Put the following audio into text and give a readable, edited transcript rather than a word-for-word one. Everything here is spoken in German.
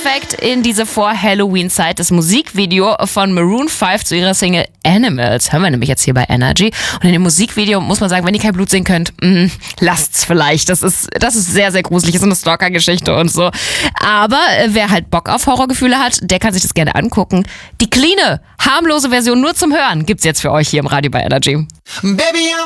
perfekt in diese Vor-Halloween-Zeit das Musikvideo von Maroon 5 zu ihrer Single Animals. Hören wir nämlich jetzt hier bei Energy. Und in dem Musikvideo muss man sagen, wenn ihr kein Blut sehen könnt, lasst's vielleicht. Das ist sehr, sehr gruselig. Das ist eine Stalker-Geschichte und so. Aber wer halt Bock auf Horrorgefühle hat, der kann sich das gerne angucken. Die cleane, harmlose Version nur zum Hören gibt's jetzt für euch hier im Radio bei Energy. Baby,